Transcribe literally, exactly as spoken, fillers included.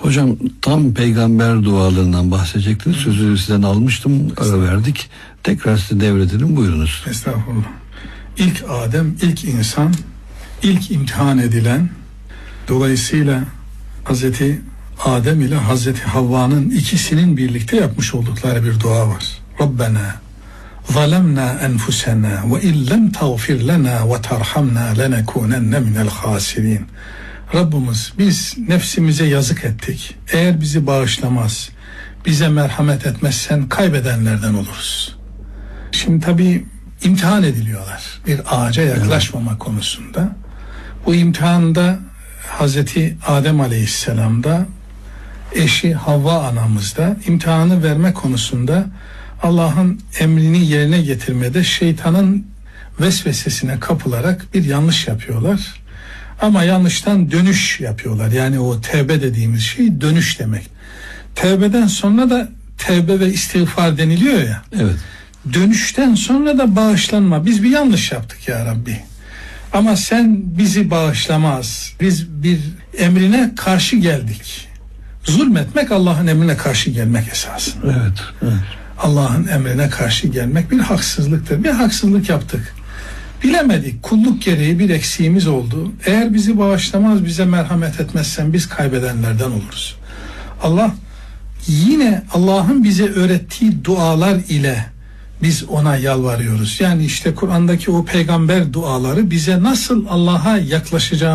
Hocam tam peygamber dualarından bahsedecektiniz. Sözü sizden almıştım. Ara verdik. Tekrar size devredelim. Buyurunuz. Estağfurullah. İlk Adem, ilk insan, ilk imtihan edilen, dolayısıyla Hazreti Adem ile Hazreti Havva'nın ikisinin birlikte yapmış oldukları bir dua var. Rabbena zalemna enfusena ve illem tağfir lena ve terhamna lenekunenne minel hasirin. Rabbimiz, biz nefsimize yazık ettik. Eğer bizi bağışlamaz, bize merhamet etmezsen kaybedenlerden oluruz. Şimdi tabii imtihan ediliyorlar bir ağaca yaklaşmama evet. konusunda. Bu imtihanda Hazreti Adem Aleyhisselam'da, eşi Havva anamızda imtihanı verme konusunda Allah'ın emrini yerine getirmede şeytanın vesvesesine kapılarak bir yanlış yapıyorlar. Ama yanlıştan dönüş yapıyorlar. Yani o tevbe dediğimiz şey dönüş demek. Tevbeden sonra da tevbe ve istiğfar deniliyor ya. Evet. Dönüşten sonra da bağışlanma. Biz bir yanlış yaptık ya Rabbi. Ama sen bizi bağışlamaz. Biz bir emrine karşı geldik. Zulmetmek Allah'ın emrine karşı gelmek esasında. Evet. evet. Allah'ın emrine karşı gelmek bir haksızlıktır. Bir haksızlık yaptık. Bilemedik. Kulluk gereği bir eksiğimiz oldu. Eğer bizi bağışlamaz, bize merhamet etmezsen biz kaybedenlerden oluruz. Allah yine Allah'ın bize öğrettiği dualar ile biz ona yalvarıyoruz. Yani işte Kur'an'daki o peygamber duaları bize nasıl Allah'a yaklaşacağımızı